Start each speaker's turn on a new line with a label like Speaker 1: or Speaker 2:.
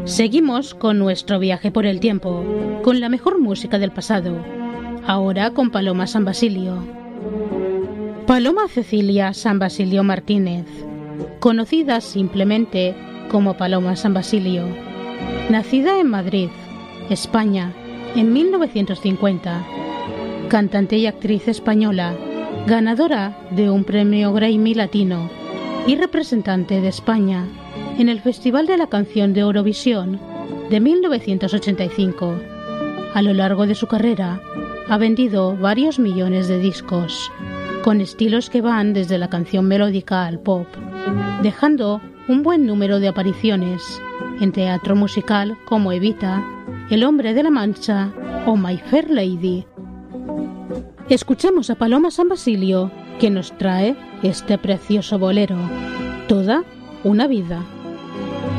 Speaker 1: Seguimos con nuestro viaje por el tiempo, con la mejor música del pasado, ahora con Paloma San Basilio. Paloma Cecilia San Basilio Martínez, conocida simplemente como Paloma San Basilio, nacida en Madrid, España, en 1950, cantante y actriz española, ganadora de un premio Grammy Latino y representante de España en el Festival de la Canción de Eurovisión de 1985. A lo largo de su carrera ha vendido varios millones de discos, con estilos que van desde la canción melódica al pop, dejando un buen número de apariciones en teatro musical como Evita, El Hombre de la Mancha o My Fair Lady. Escuchemos a Paloma San Basilio, que nos trae este precioso bolero, Toda una vida.